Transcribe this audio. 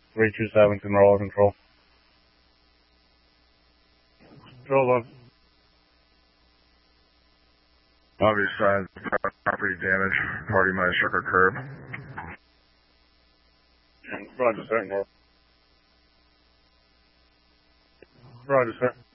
327 to Norwell Control. Control on. Obvious signs of property damage. Party might have struck a curb. Roger, sir. Roger, sir.